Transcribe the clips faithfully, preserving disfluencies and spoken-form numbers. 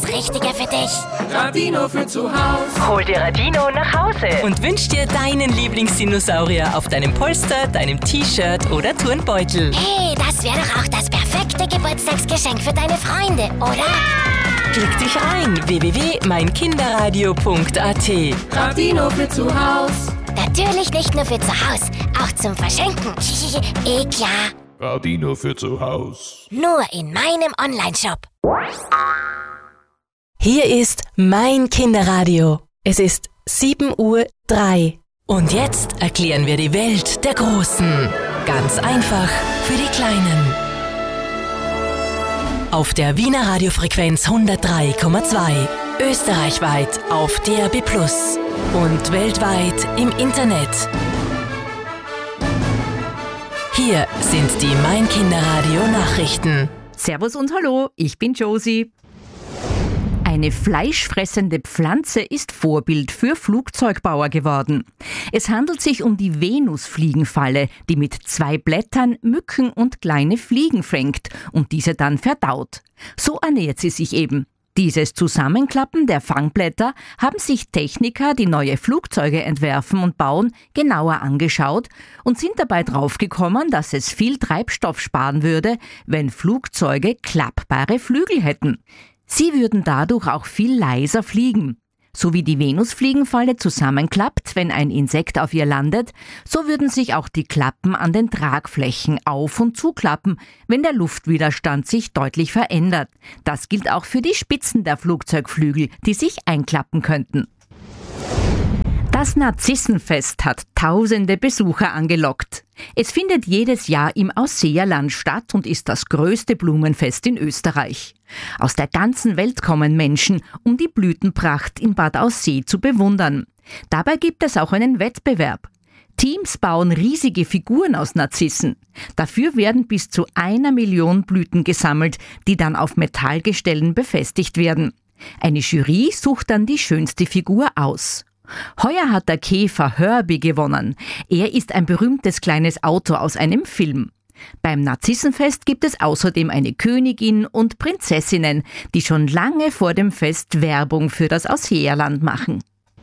Richtige für dich. Radino für zu Hause. Hol dir Radino nach Hause Und wünsch dir deinen Lieblingsdinosaurier auf deinem Polster, deinem T-Shirt oder Turnbeutel. Hey, das wäre doch auch das perfekte Geburtstagsgeschenk für deine Freunde, oder? Klick dich rein, w w w punkt mein kinderradio punkt a t. Radino für zu Hause. Natürlich nicht nur für zu Hause, auch zum Verschenken. Eh klar. Radino für zu Hause. Nur in meinem Onlineshop. Hier ist mein Kinderradio. Es ist sieben Uhr drei. Und jetzt erklären wir die Welt der Großen. Ganz einfach für die Kleinen. Auf der Wiener Radiofrequenz hundertdrei Komma zwei. Österreichweit auf D A B plus. Und weltweit im Internet. Hier sind die Mein Kinderradio Nachrichten. Servus und hallo, ich bin Josie. Eine fleischfressende Pflanze ist Vorbild für Flugzeugbauer geworden. Es handelt sich um die Venusfliegenfalle, die mit zwei Blättern Mücken und kleine Fliegen fängt und diese dann verdaut. So ernährt sie sich eben. Dieses Zusammenklappen der Fangblätter haben sich Techniker, die neue Flugzeuge entwerfen und bauen, genauer angeschaut und sind dabei draufgekommen, dass es viel Treibstoff sparen würde, wenn Flugzeuge klappbare Flügel hätten. Sie würden dadurch auch viel leiser fliegen. So wie die Venusfliegenfalle zusammenklappt, wenn ein Insekt auf ihr landet, so würden sich auch die Klappen an den Tragflächen auf- und zuklappen, wenn der Luftwiderstand sich deutlich verändert. Das gilt auch für die Spitzen der Flugzeugflügel, die sich einklappen könnten. Das Narzissenfest hat tausende Besucher angelockt. Es findet jedes Jahr im Ausseerland statt und ist das größte Blumenfest in Österreich. Aus der ganzen Welt kommen Menschen, um die Blütenpracht in Bad Aussee zu bewundern. Dabei gibt es auch einen Wettbewerb. Teams bauen riesige Figuren aus Narzissen. Dafür werden bis zu einer Million Blüten gesammelt, die dann auf Metallgestellen befestigt werden. Eine Jury sucht dann die schönste Figur aus. Heuer hat der Käfer Herbie gewonnen. Er ist ein berühmtes kleines Auto aus einem Film. Beim Narzissenfest gibt es außerdem eine Königin und Prinzessinnen, die schon lange vor dem Fest Werbung für das Ausseerland machen.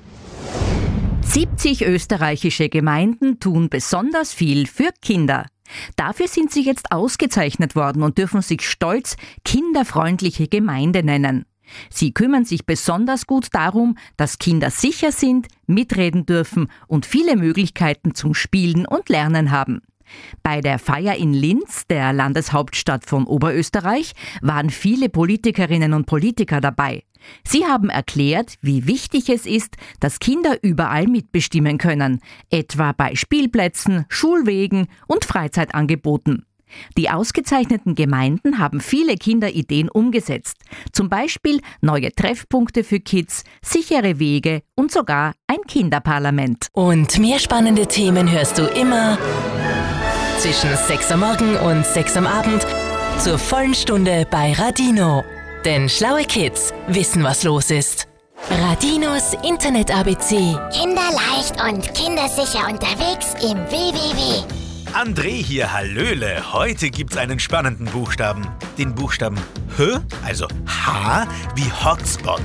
siebzig österreichische Gemeinden tun besonders viel für Kinder. Dafür sind sie jetzt ausgezeichnet worden und dürfen sich stolz kinderfreundliche Gemeinde nennen. Sie kümmern sich besonders gut darum, dass Kinder sicher sind, mitreden dürfen und viele Möglichkeiten zum Spielen und Lernen haben. Bei der Feier in Linz, der Landeshauptstadt von Oberösterreich, waren viele Politikerinnen und Politiker dabei. Sie haben erklärt, wie wichtig es ist, dass Kinder überall mitbestimmen können, etwa bei Spielplätzen, Schulwegen und Freizeitangeboten. Die ausgezeichneten Gemeinden haben viele Kinderideen umgesetzt, zum Beispiel neue Treffpunkte für Kids, sichere Wege und sogar ein Kinderparlament. Und mehr spannende Themen hörst du immer zwischen sechs am Morgen und sechs am Abend zur vollen Stunde bei Radino. Denn schlaue Kids wissen, was los ist. Radinos Internet-A B C. Kinderleicht und kindersicher unterwegs im W W W. André hier, hallöle. Heute gibt's einen spannenden Buchstaben. Den Buchstaben H, also H wie Hotspot.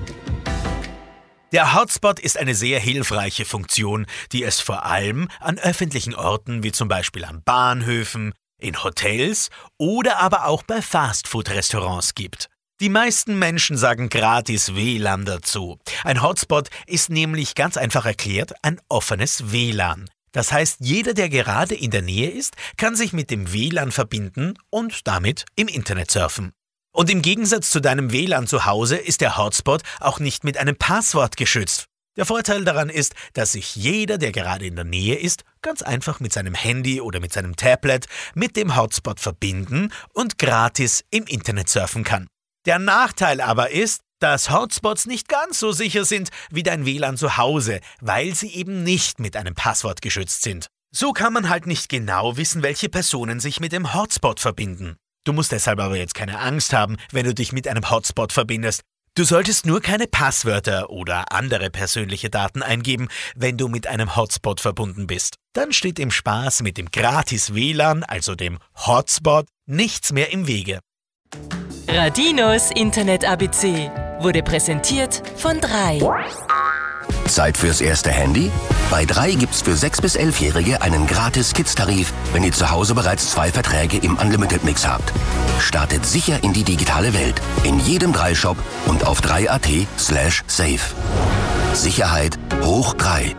Der Hotspot ist eine sehr hilfreiche Funktion, die es vor allem an öffentlichen Orten wie zum Beispiel an Bahnhöfen, in Hotels oder aber auch bei Fastfood-Restaurants gibt. Die meisten Menschen sagen gratis W L A N dazu. Ein Hotspot ist nämlich ganz einfach erklärt ein offenes W L A N. Das heißt, jeder, der gerade in der Nähe ist, kann sich mit dem W L A N verbinden und damit im Internet surfen. Und im Gegensatz zu deinem W L A N zu Hause ist der Hotspot auch nicht mit einem Passwort geschützt. Der Vorteil daran ist, dass sich jeder, der gerade in der Nähe ist, ganz einfach mit seinem Handy oder mit seinem Tablet mit dem Hotspot verbinden und gratis im Internet surfen kann. Der Nachteil aber ist, dass Hotspots nicht ganz so sicher sind wie dein W L A N zu Hause, weil sie eben nicht mit einem Passwort geschützt sind. So kann man halt nicht genau wissen, welche Personen sich mit dem Hotspot verbinden. Du musst deshalb aber jetzt keine Angst haben, wenn du dich mit einem Hotspot verbindest. Du solltest nur keine Passwörter oder andere persönliche Daten eingeben, wenn du mit einem Hotspot verbunden bist. Dann steht dem Spaß mit dem gratis W L A N, also dem Hotspot, nichts mehr im Wege. Radinos Internet-A B C. wurde präsentiert von drei. Zeit fürs erste Handy? Bei drei gibt's für sechs- bis elfjährige einen gratis Kids-Tarif, wenn ihr zu Hause bereits zwei Verträge im Unlimited-Mix habt. Startet sicher in die digitale Welt. In jedem drei Shop und auf drei punkt at slash safe. Sicherheit hoch drei.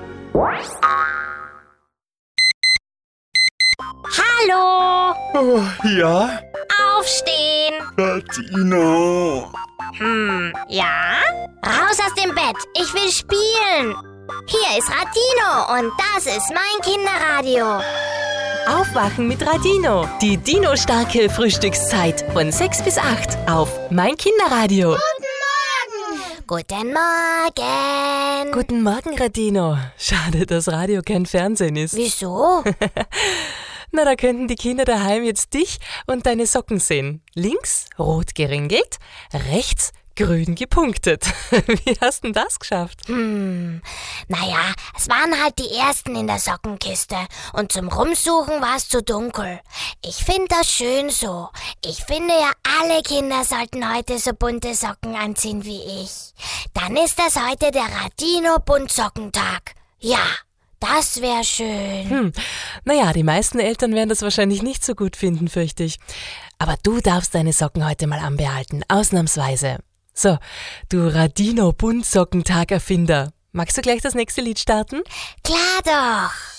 Hallo! Oh, ja? Aufstehen! Radino! Hm, ja? Raus aus dem Bett, ich will spielen! Hier ist Radino und das ist mein Kinderradio. Aufwachen mit Radino. Die Dino-starke Frühstückszeit von sechs bis acht auf Mein Kinderradio. Guten Morgen! Guten Morgen, Radino. Schade, dass Radio kein Fernsehen ist. Wieso? Na, da könnten die Kinder daheim jetzt dich und deine Socken sehen. Links rot geringelt, rechts grün gepunktet. Wie hast denn das geschafft? Hm, naja, es waren halt die ersten in der Sockenkiste und zum Rumsuchen war es zu dunkel. Ich finde das schön so. Ich finde ja, alle Kinder sollten heute so bunte Socken anziehen wie ich. Dann ist das heute der Radino-Buntsockentag. Ja, das wäre schön. Hm, naja, die meisten Eltern werden das wahrscheinlich nicht so gut finden, fürchte ich. Aber du darfst deine Socken heute mal anbehalten, ausnahmsweise. So, du Radino-Buntsockentag-Erfinder. Magst du gleich das nächste Lied starten? Klar doch.